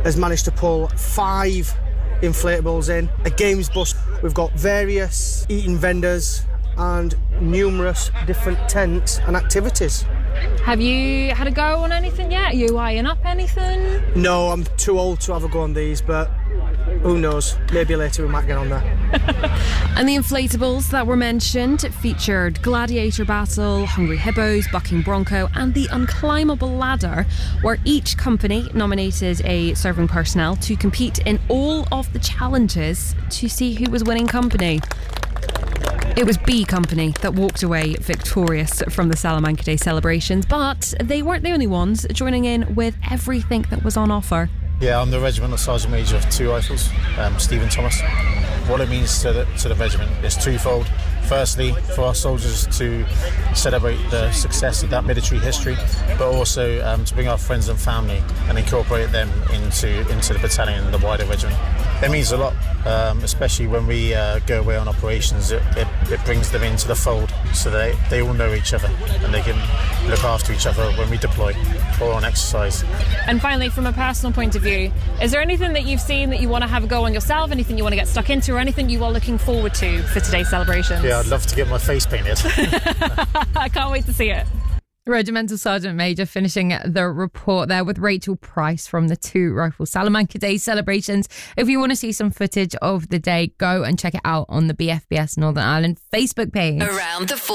has managed to pull 5 inflatables in, a games bus. We've got various eating vendors and numerous different tents and activities. Have you had a go on anything yet? Are you eyeing up anything? No, I'm too old to have a go on these, but who knows? Maybe later we might get on there. And the inflatables that were mentioned featured Gladiator Battle, Hungry Hippos, Bucking Bronco and the Unclimbable Ladder, where each company nominated a serving personnel to compete in all of the challenges to see who was winning company. It was B Company that walked away victorious from the Salamanca Day celebrations, but they weren't the only ones joining in with everything that was on offer. Yeah, I'm the Regimental Sergeant Major of 2 Rifles, Stephen Thomas. What it means to the regiment is twofold. Firstly, for our soldiers to celebrate the success of that military history, but also to bring our friends and family and incorporate them into the battalion and the wider regiment. It means a lot, especially when we go away on operations. It brings them into the fold so they all know each other and they can look after each other when we deploy or on exercise. And finally, from a personal point of view, is there anything that you've seen that you want to have a go on yourself, anything you want to get stuck into, or anything you are looking forward to for today's celebrations? Yeah, I'd love to get my face painted. I can't wait to see it. Regimental Sergeant Major finishing the report there with Rachel Price from the 2 Rifles Salamanca Day celebrations. If you want to see some footage of the day, go and check it out on the BFBS Northern Ireland Facebook page. Around the